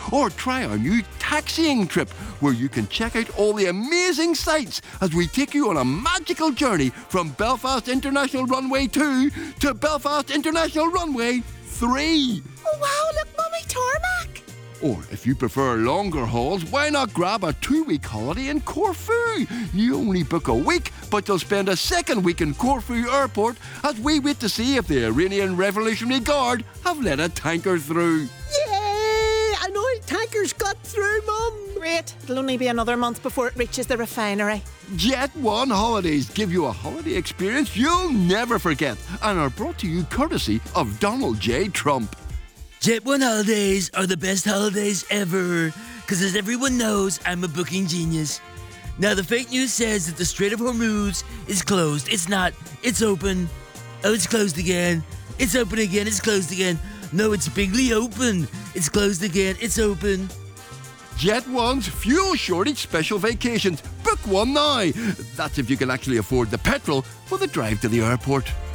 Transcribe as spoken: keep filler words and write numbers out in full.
Or try our new taxiing trip, where you can check out all the amazing sights as we take you on a magical journey from Belfast International Runway two to Belfast International Runway three. Oh wow, look, Mummy Tarmac! Or if you prefer longer hauls, why not grab a two-week holiday in Corfu? You only book a week, but you'll spend a second week in Corfu Airport as we wait to see if the Iranian Revolutionary Guard have let a tanker through. Yay! I know tankers got through, Mum. Great. It'll only be another month before it reaches the refinery. Jet One Holidays give you a holiday experience you'll never forget and are brought to you courtesy of Donald J. Trump. Jet One Holidays are the best holidays ever, because as everyone knows, I'm a booking genius. Now, the fake news says that the Strait of Hormuz is closed. It's not. It's open. Oh, it's closed again. It's open again. It's closed again. No, it's bigly open. It's closed again. It's open. Jet One's fuel shortage special vacations. Book one now. That's if you can actually afford the petrol for the drive to the airport.